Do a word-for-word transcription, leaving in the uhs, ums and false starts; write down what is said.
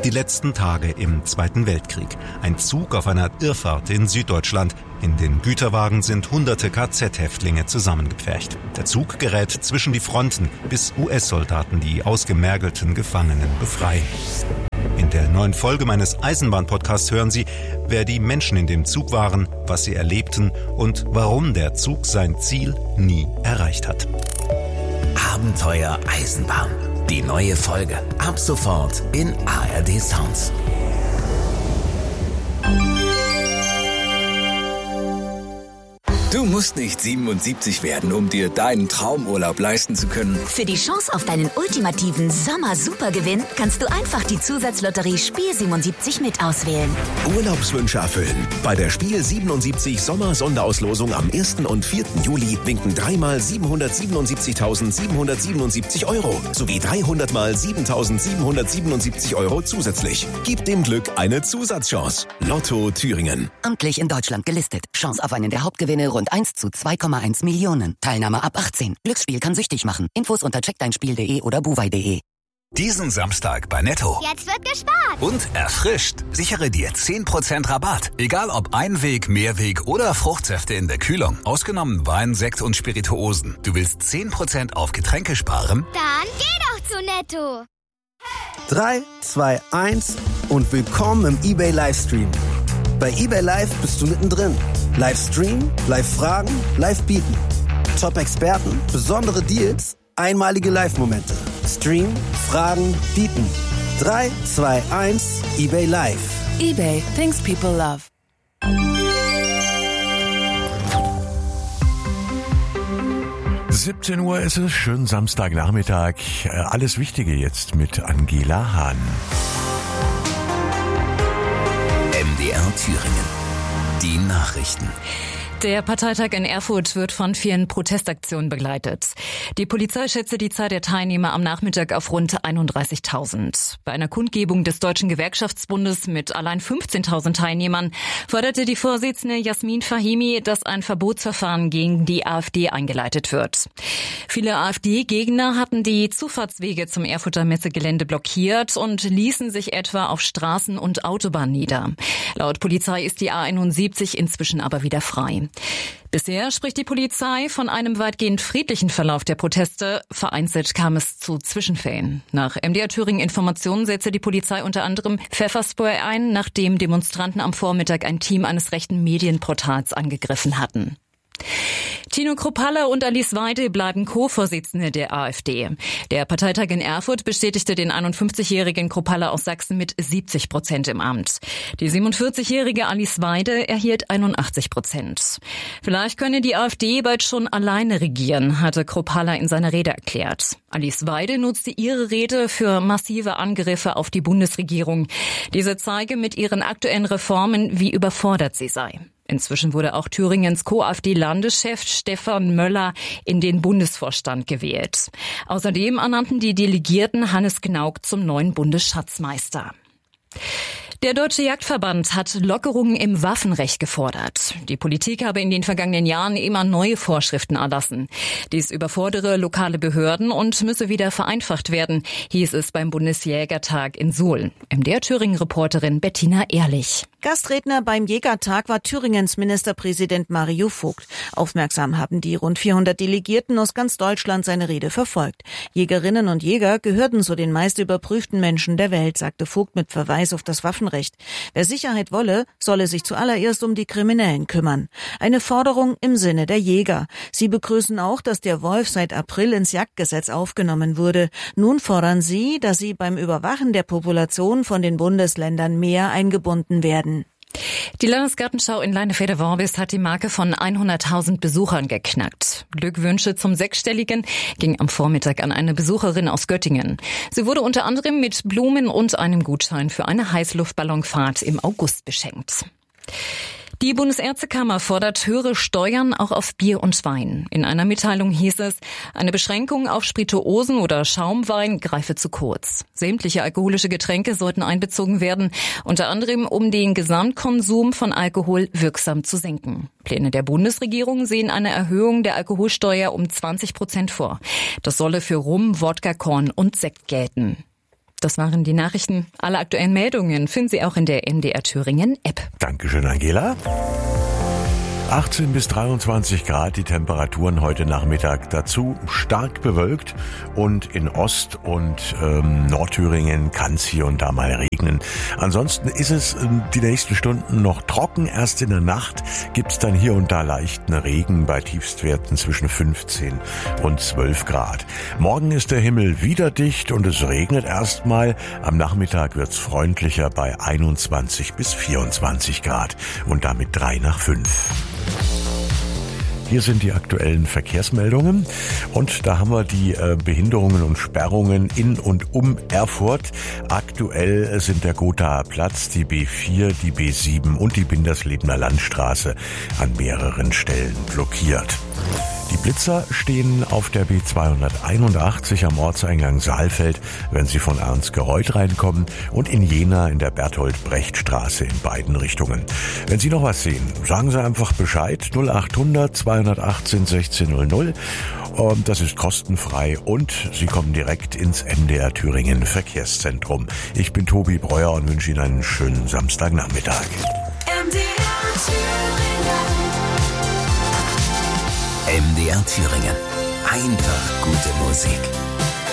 Die letzten Tage im Zweiten Weltkrieg. Ein Zug auf einer Irrfahrt in Süddeutschland. In den Güterwagen sind hunderte K Z-Häftlinge zusammengepfercht. Der Zug gerät zwischen die Fronten, bis U S-Soldaten die ausgemergelten Gefangenen befreien. In der neuen Folge meines Eisenbahn-Podcasts hören Sie, wer die Menschen in dem Zug waren, was sie erlebten und warum der Zug sein Ziel nie erreicht hat. Abenteuer Eisenbahn. Die neue Folge. Ab sofort in A R D Sounds. Du musst nicht siebenundsiebzig werden, um dir deinen Traumurlaub leisten zu können. Für die Chance auf deinen ultimativen Sommer-Supergewinn kannst du einfach die Zusatzlotterie Spiel siebenundsiebzig mit auswählen. Urlaubswünsche erfüllen. Bei der Spiel siebenundsiebzig Sommer-Sonderauslosung am ersten und vierten Juli winken dreimal siebenhundertsiebenundsiebzigtausendsiebenhundertsiebenundsiebzig Euro sowie dreihundert mal siebentausendsiebenhundertsiebenundsiebzig Euro zusätzlich. Gib dem Glück eine Zusatzchance. Lotto Thüringen. Amtlich in Deutschland gelistet. Chance auf einen der Hauptgewinne rund eins zu zwei Komma eins Millionen. Teilnahme ab achtzehn. Glücksspiel kann süchtig machen. Infos unter check dein spiel punkt de oder buwei punkt de. Diesen Samstag bei Netto. Jetzt wird gespart. Und erfrischt. Sichere dir zehn Prozent Rabatt. Egal ob Einweg, Mehrweg oder Fruchtsäfte in der Kühlung. Ausgenommen Wein, Sekt und Spirituosen. Du willst zehn Prozent auf Getränke sparen? Dann geh doch zu Netto. drei, zwei, eins und willkommen im eBay Livestream. Bei eBay Live bist du mittendrin. Livestream, Live-Fragen, Live-Bieten. Top-Experten, besondere Deals, einmalige Live-Momente. Stream, Fragen, Bieten. drei, zwei, eins, eBay Live. eBay, things people love. siebzehn Uhr ist es, schönen Samstagnachmittag. Alles Wichtige jetzt mit Angela Hahn. M D R Thüringen. Die Nachrichten. Der Parteitag in Erfurt wird von vielen Protestaktionen begleitet. Die Polizei schätze die Zahl der Teilnehmer am Nachmittag auf rund einunddreißigtausend. Bei einer Kundgebung des Deutschen Gewerkschaftsbundes mit allein fünfzehntausend Teilnehmern forderte die Vorsitzende Jasmin Fahimi, dass ein Verbotsverfahren gegen die AfD eingeleitet wird. Viele AfD-Gegner hatten die Zufahrtswege zum Erfurter Messegelände blockiert und ließen sich etwa auf Straßen und Autobahnen nieder. Laut Polizei ist die A einundsiebzig inzwischen aber wieder frei. Bisher spricht die Polizei von einem weitgehend friedlichen Verlauf der Proteste. Vereinzelt kam es zu Zwischenfällen. Nach M D R Thüringen Informationen setzte die Polizei unter anderem Pfefferspray ein, nachdem Demonstranten am Vormittag ein Team eines rechten Medienportals angegriffen hatten. Tino Kruppalla und Alice Weidel bleiben Co-Vorsitzende der AfD. Der Parteitag in Erfurt bestätigte den einundfünfzigjährigen Kruppalla aus Sachsen mit siebzig Prozent im Amt. Die siebenundvierzigjährige Alice Weidel erhielt einundachtzig Prozent. Vielleicht könne die AfD bald schon alleine regieren, hatte Kruppalla in seiner Rede erklärt. Alice Weidel nutzte ihre Rede für massive Angriffe auf die Bundesregierung. Diese zeige mit ihren aktuellen Reformen, wie überfordert sie sei. Inzwischen wurde auch Thüringens Co-AfD-Landeschef Stefan Möller in den Bundesvorstand gewählt. Außerdem ernannten die Delegierten Hannes Gnauk zum neuen Bundesschatzmeister. Der Deutsche Jagdverband hat Lockerungen im Waffenrecht gefordert. Die Politik habe in den vergangenen Jahren immer neue Vorschriften erlassen. Dies überfordere lokale Behörden und müsse wieder vereinfacht werden, hieß es beim Bundesjägertag in Suhl. M D R Thüringen-Reporterin Bettina Ehrlich. Gastredner beim Jägertag war Thüringens Ministerpräsident Mario Vogt. Aufmerksam haben die rund vierhundert Delegierten aus ganz Deutschland seine Rede verfolgt. Jägerinnen und Jäger gehörten zu den meist überprüften Menschen der Welt, sagte Vogt mit Verweis auf das Waffenrecht. Wer Sicherheit wolle, solle sich zuallererst um die Kriminellen kümmern. Eine Forderung im Sinne der Jäger. Sie begrüßen auch, dass der Wolf seit April ins Jagdgesetz aufgenommen wurde. Nun fordern sie, dass sie beim Überwachen der Population von den Bundesländern mehr eingebunden werden. Die Landesgartenschau in Leinefelde-Worbis hat die Marke von hunderttausend Besuchern geknackt. Glückwünsche zum Sechsstelligen ging am Vormittag an eine Besucherin aus Göttingen. Sie wurde unter anderem mit Blumen und einem Gutschein für eine Heißluftballonfahrt im August beschenkt. Die Bundesärztekammer fordert höhere Steuern auch auf Bier und Wein. In einer Mitteilung hieß es, eine Beschränkung auf Spirituosen oder Schaumwein greife zu kurz. Sämtliche alkoholische Getränke sollten einbezogen werden, unter anderem um den Gesamtkonsum von Alkohol wirksam zu senken. Pläne der Bundesregierung sehen eine Erhöhung der Alkoholsteuer um zwanzig Prozent vor. Das solle für Rum, Wodka, Korn und Sekt gelten. Das waren die Nachrichten. Alle aktuellen Meldungen finden Sie auch in der M D R Thüringen App. Dankeschön, Angela. achtzehn bis dreiundzwanzig Grad, die Temperaturen heute Nachmittag, dazu stark bewölkt und in Ost- und ähm, Nordthüringen kann es hier und da mal regnen. Ansonsten ist es ähm, die nächsten Stunden noch trocken. Erst in der Nacht gibt es dann hier und da leichten Regen bei Tiefstwerten zwischen fünfzehn und zwölf Grad. Morgen ist der Himmel wieder dicht und es regnet erstmal. Am Nachmittag wird es freundlicher bei einundzwanzig bis vierundzwanzig Grad und damit drei nach fünf. Hier sind die aktuellen Verkehrsmeldungen und da haben wir die äh, Behinderungen und Sperrungen in und um Erfurt. Aktuell sind der Gothaer Platz, die B vier, die B sieben und die Binderslebener Landstraße an mehreren Stellen blockiert. Die Blitzer stehen auf der B zweihunderteinundachtzig am Ortseingang Saalfeld, wenn Sie von Ernstgereuth reinkommen, und in Jena in der Bertolt-Brecht-Straße in beiden Richtungen. Wenn Sie noch was sehen, sagen Sie einfach Bescheid. null achthundert zweihundertachtzehn sechzehn null null. Das ist kostenfrei und Sie kommen direkt ins M D R Thüringen Verkehrszentrum. Ich bin Tobi Breuer und wünsche Ihnen einen schönen Samstagnachmittag. M D R Thüringen. M D R Thüringen. Einfach gute Musik.